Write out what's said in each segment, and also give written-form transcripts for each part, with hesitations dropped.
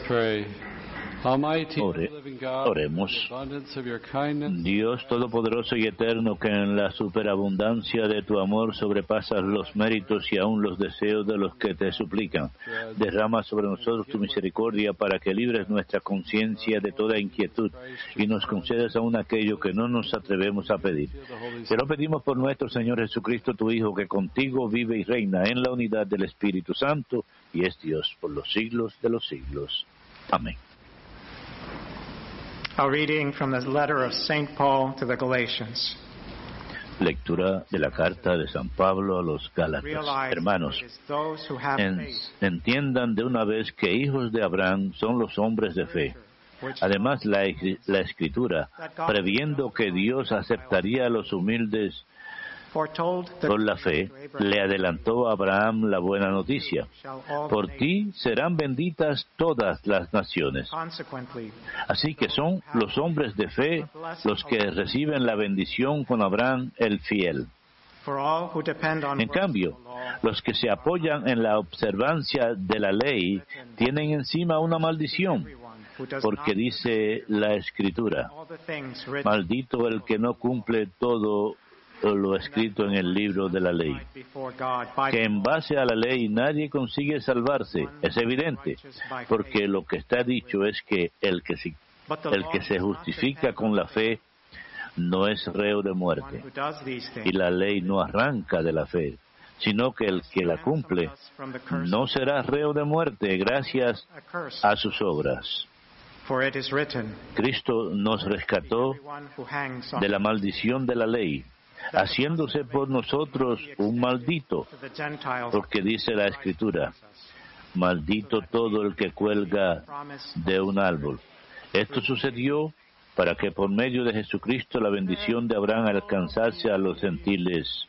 pray. Almighty Ore- living God, oremos. in the abundance of your kindness, Dios Todopoderoso y Eterno, que en la superabundancia de tu amor sobrepasas los méritos y aún los deseos de los que te suplican, derrama sobre nosotros tu misericordia para que libres nuestra conciencia de toda inquietud y nos concedas aún aquello que no nos atrevemos a pedir. Te lo pedimos por nuestro Señor Jesucristo, tu Hijo, que contigo vive y reina en la unidad del Espíritu Santo y es Dios por los siglos de los siglos. Amén. A reading from the letter of St. Paul to the Galatians. Lectura de la carta de San Pablo a los Gálatas. Hermanos, entiendan de una vez que hijos de Abraham son los hombres de fe. Además, la Escritura, previendo que Dios aceptaría a los humildes por la fe, le adelantó a Abraham la buena noticia. Por ti serán benditas todas las naciones. Así que son los hombres de fe los que reciben la bendición con Abraham el fiel. En cambio, los que se apoyan en la observancia de la ley tienen encima una maldición, porque dice la Escritura: maldito el que no cumple todo lo escrito en el libro de la ley. Que en base a la ley nadie consigue salvarse, es evidente, porque lo que está dicho es que el que se justifica con la fe no es reo de muerte, y la ley no arranca de la fe, sino que el que la cumple no será reo de muerte gracias a sus obras. Cristo nos rescató de la maldición de la ley, haciéndose por nosotros un maldito, porque dice la Escritura: maldito todo el que cuelga de un árbol. Esto sucedió para que por medio de Jesucristo la bendición de Abraham alcanzase a los gentiles.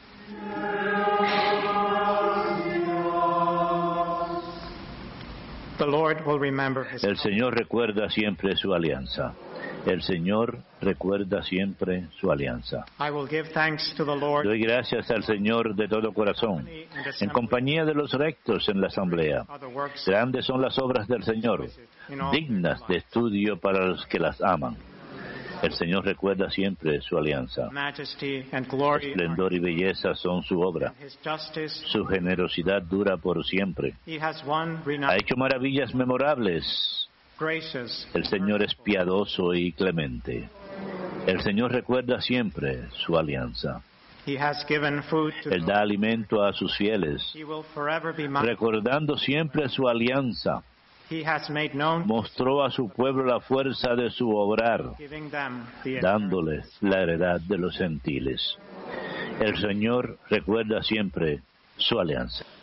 El Señor recuerda siempre su alianza. El Señor recuerda siempre su alianza. Doy gracias al Señor de todo corazón, en compañía de los rectos en la asamblea. Grandes son las obras del Señor, dignas de estudio para los que las aman. El Señor recuerda siempre su alianza. Esplendor y belleza son su obra. Su generosidad dura por siempre. Ha hecho maravillas memorables. El Señor es piadoso y clemente. El Señor recuerda siempre su alianza. Él da alimento a sus fieles, recordando siempre su alianza. Mostró a su pueblo la fuerza de su obrar, dándoles la heredad de los gentiles. El Señor recuerda siempre su alianza.